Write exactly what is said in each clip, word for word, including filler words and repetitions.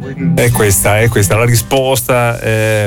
È questa, è questa la risposta.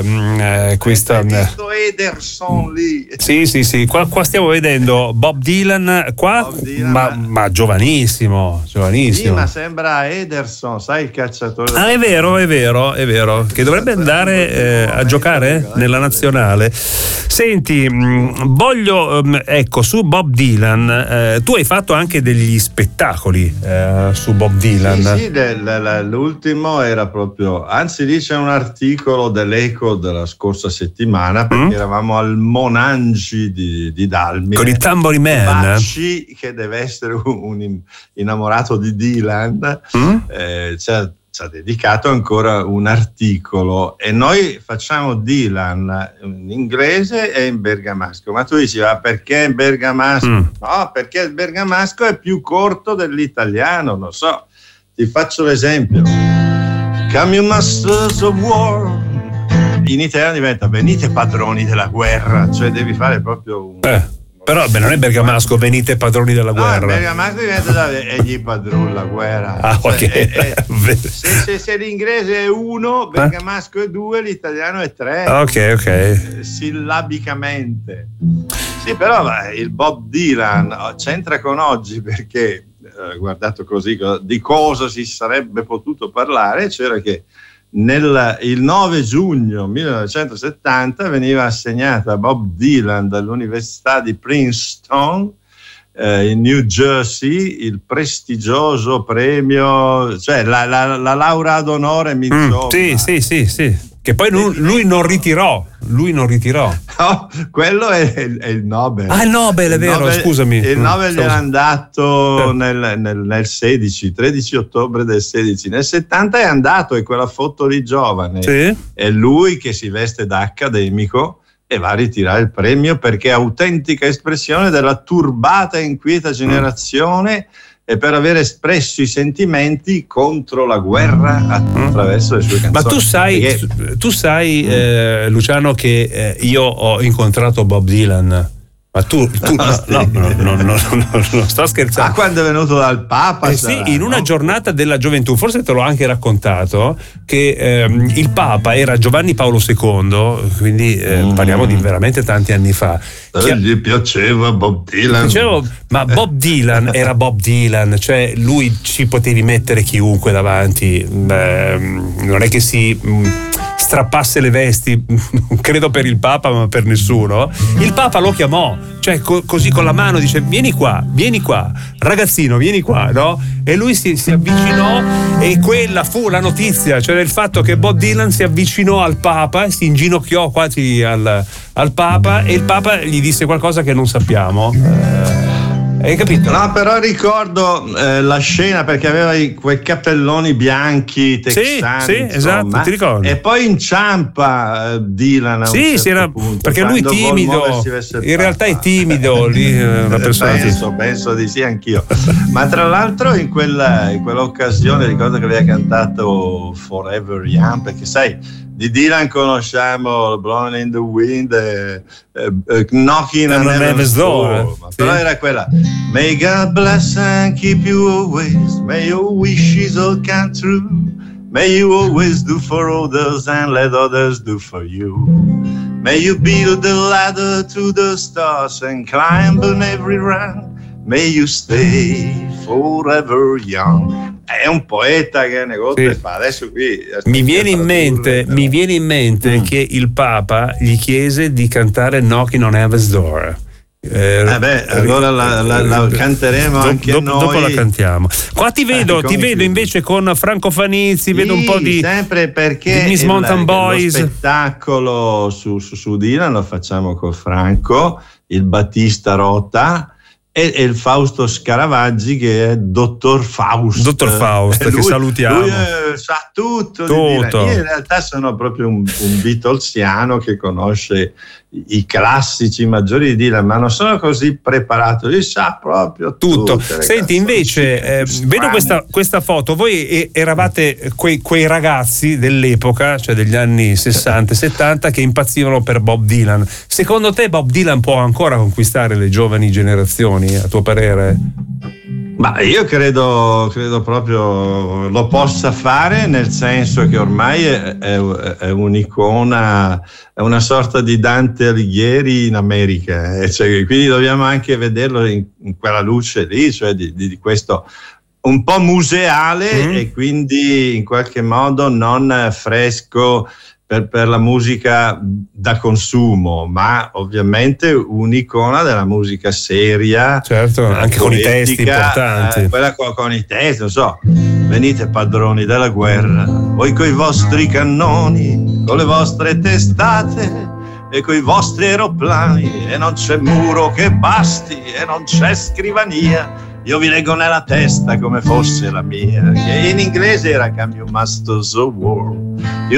Eh, questa. Hai visto Ederson lì? Sì, sì, sì. Qua, qua stiamo vedendo Bob Dylan, qua, Bob Dylan, ma, ma giovanissimo, giovanissimo. Sì, ma sembra Ederson, sai il calciatore. Ah, è vero, è vero, è vero. Che dovrebbe andare eh, a giocare nella nazionale. Senti, mh, voglio, mh, ecco, su Bob Dylan, eh, tu hai fatto anche degli spettacoli eh, su Bob Dylan. Sì, sì, de, de, de, l'ultimo era proprio, anzi lì c'è un articolo dell'Eco della scorsa settimana, perché mm? eravamo al Monangi di, di Dalmine con il Tambourine Man, Bacci, che deve essere un, un innamorato di Dylan, mm? eh, c'è ci ha dedicato ancora un articolo, e noi facciamo Dylan in inglese e in bergamasco. Ma tu dici, ma perché in bergamasco? Mm. No, perché il bergamasco è più corto dell'italiano, non so. Ti faccio l'esempio. Come you masters of war. In italiano diventa venite padroni della guerra, cioè devi fare proprio un... Eh. Però beh, non è bergamasco, venite padroni della guerra. No, bergamasco diventa da, e gli padroni la guerra. Ah, cioè, okay. è, è, se, se, se l'inglese è uno, bergamasco è due, l'italiano è tre. Ok, ok. Sillabicamente. Sì, però beh, il Bob Dylan c'entra con oggi, perché eh, guardato così, di cosa si sarebbe potuto parlare, c'era che Nel, il nove giugno millenovecentosettanta veniva assegnata a Bob Dylan dall'Università di Princeton eh, in New Jersey il prestigioso premio, cioè la, la, la laurea d'onore Mitchell. Mm, sì, sì, sì, sì. Che poi lui, lui non ritirò, lui non ritirò. No, quello è, è il Nobel. Ah, il Nobel, è il vero, Nobel, il Il Nobel mm, gli hanno dato nel, nel, nel sedici, tredici ottobre del sedici. Nel settanta è andato, e quella foto lì giovane. Sì. È lui che si veste da accademico e va a ritirare il premio, perché è autentica espressione della turbata e inquieta generazione mm. e per aver espresso i sentimenti contro la guerra attraverso le sue canzoni. Ma tu sai, Perché... tu sai eh, Luciano, che eh, io ho incontrato Bob Dylan. Ma tu, tu no, sì. no, no, no, no, no, non sto scherzando. Ah, quando è venuto dal Papa? Eh sarà, sì, in una no? giornata della gioventù, forse te l'ho anche raccontato, che ehm, il Papa era Giovanni Paolo secondo, quindi eh, mm. parliamo di veramente tanti anni fa. Eh, gli piaceva Bob Dylan. Dicevo, ma Bob Dylan era Bob Dylan, cioè lui ci potevi mettere chiunque davanti, beh, non è che si mh, strappasse le vesti, credo per il Papa, ma per nessuno. Il Papa lo chiamò, cioè co- così con la mano dice vieni qua, vieni qua, ragazzino, vieni qua, no? E lui si, si avvicinò, e quella fu la notizia, cioè il fatto che Bob Dylan si avvicinò al Papa e si inginocchiò quasi al, al Papa, e il Papa gli disse qualcosa che non sappiamo. Eh, hai capito? No, però ricordo eh, la scena, perché aveva i, quei cappelloni bianchi texani. Sì, sì, esatto, ti ricordo. E poi inciampa eh, Dylan a sì, un certo sì, era, punto, perché lui timido, in realtà è timido lì, una persona penso, penso di sì, anch'io. Ma tra l'altro in quella, in quell'occasione ricordo che aveva cantato Forever Young, perché sai, di Dylan conosciamo Blowing in the Wind, eh, eh, Knocking on Heaven's Door, ma però era quella May God bless and keep you always, may your wishes all come true, may you always do for others and let others do for you, may you build the ladder to the stars and climb on every run, may you stay forever young. È un poeta che negozi sì. fa. Adesso qui mi viene in mente, mi viene in mente mm. che il Papa gli chiese di cantare Knocking on Heaven's Door. Eh, eh beh, allora la, la, la canteremo do, anche do, noi. Dopo la cantiamo. Qua ti vedo, eh, ti vedo invece con Franco Fanizzi, sì, vedo un po' di sempre perché di Miss Mountain il, Boys. Lo spettacolo su, su, su Dylan lo facciamo con Franco, il Battista Rota e, e il Fausto Scaravaggi, che è Dottor Faust. Dottor Faust, lui, che salutiamo. Lui eh, sa tutto. tutto. Io in realtà sono proprio un, un Beatlesiano che conosce i classici maggiori di Dylan, ma non sono così preparato, lui sa proprio tutto. tutto. Senti, invece eh, vedo questa, questa foto, voi eravate quei, quei ragazzi dell'epoca, cioè degli anni sessanta settanta, che impazzivano per Bob Dylan. Secondo te Bob Dylan può ancora conquistare le giovani generazioni, a tuo parere? Ma io credo, credo proprio lo possa fare, nel senso che ormai è, è, è un'icona, è una sorta di Dante Alighieri in America, eh? Cioè, quindi dobbiamo anche vederlo in, in quella luce lì, cioè di, di, di questo un po' museale mm. e quindi in qualche modo non fresco per, per la musica da consumo, ma ovviamente un'icona della musica seria, certo, anche poetica, con i testi importanti, eh, quella con, con i testi, non so, venite padroni della guerra, voi coi vostri cannoni, con le vostre testate e coi vostri aeroplani, e non c'è muro che basti e non c'è scrivania, io vi leggo nella testa come fosse la mia, che in inglese era Come you masters of war, you